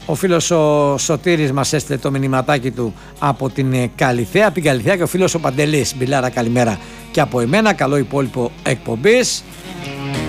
Ο φίλος ο Σωτήρης μας έστειλε το μηνυματάκι του από την Καλιθέα, και ο φίλος ο Παντελής. Μπιλάρα, καλημέρα και από εμένα. Καλό υπόλοιπο εκπομπής.